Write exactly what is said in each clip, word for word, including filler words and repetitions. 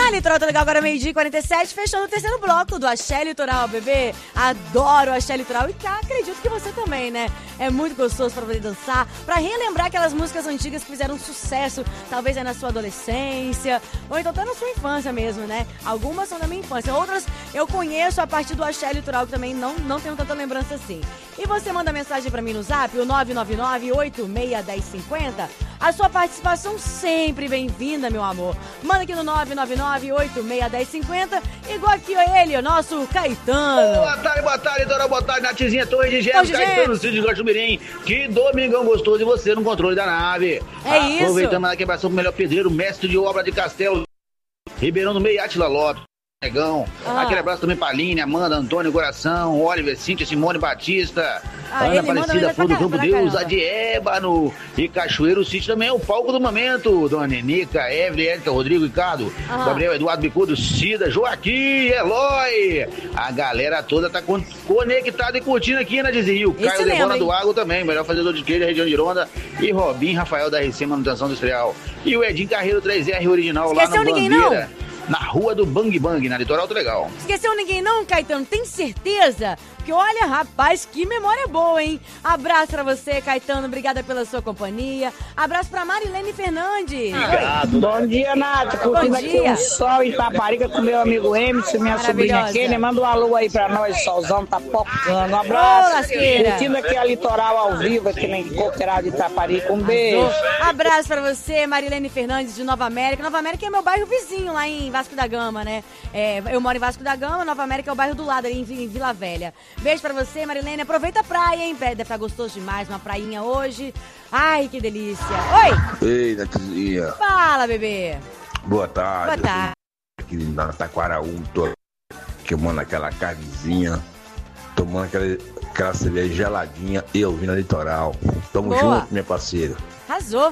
Ah, Litoral, tá legal agora, meio-dia e quarenta e sete, fechando o terceiro bloco do Axé Litoral, bebê. Adoro o Axé Litoral e cá, acredito que você também, né? É muito gostoso pra poder dançar, pra relembrar aquelas músicas antigas que fizeram sucesso, talvez aí na sua adolescência, ou então até na sua infância mesmo, né? Algumas são da minha infância, outras eu conheço a partir do Axé Litoral, que também não, não tenho tanta lembrança assim. E você manda mensagem pra mim no zap, o nove nove nove, oito seis um zero, cinco zero. A sua participação sempre bem-vinda, meu amor. Manda aqui no nove nove nove, oito seis um zero, cinco zero. Igual aqui ó, ele, o nosso Caetano. Boa tarde, boa tarde, Dora, boa tarde, Natizinha Torre de Gelo, Caetano, Cid de Guaxumirim. Que domingão gostoso e você no controle da nave. É isso. Aproveitando a quebração com o melhor pedreiro, mestre de obra de Castelo, Ribeirão do Meio, Átila Lopes. Negão. Ah. Aquele abraço também pra Aline, Amanda, Antônio, Coração, Oliver, Cíntia, Simone Batista, ah, Ana Aparecida, Flor do Campo Deus, caramba. a de Ébano e Cachoeiro City também é o palco do momento. Dona Nenica, Evelyn, Érica, Rodrigo, Ricardo, ah. Gabriel, Eduardo Bicudo, Cida, Joaquim, Eloy. A galera toda tá conectada e curtindo aqui, né, Rio. Caio Lebona do Água também, melhor fazedor de queijo da região de Ronda. E Robin Rafael da R C Manutenção Industrial. E o Edinho Carreiro três R original. Esqueceu lá no ninguém, Bandeira. não? Na rua do Bang Bang, na Litoral do Legal. Esqueceu ninguém não, Caetano? Tem certeza? Porque olha, rapaz, que memória boa, hein? Abraço pra você, Caetano. Obrigada pela sua companhia. Abraço pra Marilene Fernandes. Obrigado. Bom dia, Nath. Curtindo aqui um sol em Taparica com meu amigo Emerson, minha sobrinha Kênia. Manda um alô aí pra nós, solzão tá pocando. Um abraço. Ô, curtindo aqui a Litoral ao vivo, aqui na Coqueirada de Taparica. Um beijo. Abraço pra você, Marilene Fernandes de Nova América. Nova América é meu bairro vizinho lá em Vasco da Gama, né? É, eu moro em Vasco da Gama, Nova América é o bairro do lado, ali em Vila Velha. Beijo pra você, Marilene. Aproveita a praia, hein? Deve estar gostoso demais, uma prainha hoje. Ai, que delícia. Oi! Ei, Natizinha. Fala, bebê. Boa tarde. Boa tarde. Aqui na Taquaraú, tô queimando aquela carnezinha, tomando aquela, aquela cerveja geladinha e ouvindo a Litoral. Tamo Boa. junto, minha parceira. Arrasou.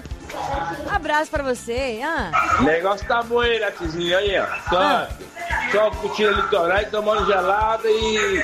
Abraço pra você. Ah. O negócio tá bom aí, Natizinha. Aí, ó. Só, Ah. só curtindo a Litoral e tomando gelada e...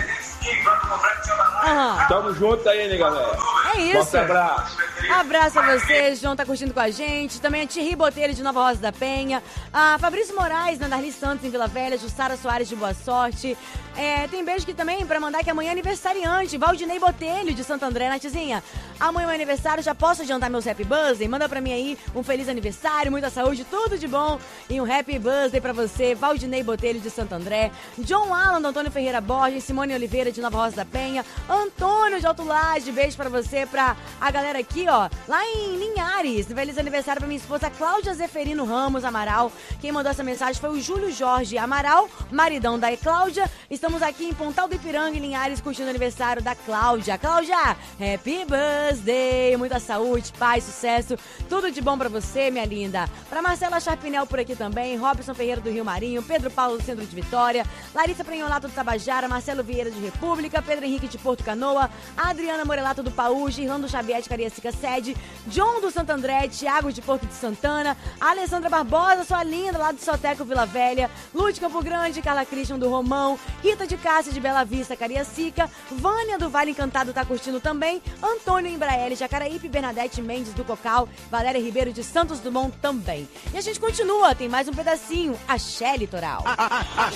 Aham. Tamo junto aí, né, galera? É isso. Forte abraço. Abraço a você, João tá curtindo com a gente. Também a Thierry Botelho de Nova Rosa da Penha. A Fabrício Moraes, na Darli Santos em Vila Velha. Jussara Soares de Boa Sorte. É, tem beijo aqui também pra mandar que amanhã é aniversariante. Valdinei Botelho de Santo André, Natizinha. Amanhã é meu aniversário, já posso adiantar meus happy birthday? Manda pra mim aí um feliz aniversário, muita saúde, tudo de bom. E um happy birthday pra você, Valdinei Botelho de Santo André. John Alan, do Antônio Ferreira Borges. Simone Oliveira de Nova Rosa da Penha. Antônio de Alto Laje, beijo pra você, pra a galera aqui, ó, lá em Linhares. Feliz aniversário pra minha esposa Cláudia Zeferino Ramos Amaral. Quem mandou essa mensagem foi o Júlio Jorge Amaral, maridão da Cláudia. Estamos aqui em Pontal do Ipiranga, em Linhares, curtindo o aniversário da Cláudia. Cláudia, happy birthday, muita saúde, paz, sucesso, tudo de bom pra você, minha linda. Pra Marcela Charpinel por aqui também, Robson Ferreira do Rio Marinho, Pedro Paulo do Centro de Vitória, Larissa Prenholato do Tabajara, Marcelo Vieira de República, Pedro Henrique de Porto Canoa, Adriana Morelato do Paú, Girlando Xavier de Cariacica Sede, John do Santo André, Thiago de Porto de Santana, Alessandra Barbosa, sua linda, lá do Soteco Vila Velha, Lu de Campo Grande, Carla Christian do Romão, Rita de Cássia de Bela Vista, Cariacica, Vânia do Vale Encantado tá curtindo também, Antônio Embraele, Jacaraípe, Bernadette Mendes do Cocal, Valéria Ribeiro de Santos Dumont também. E a gente continua, tem mais um pedacinho, Axé Litoral.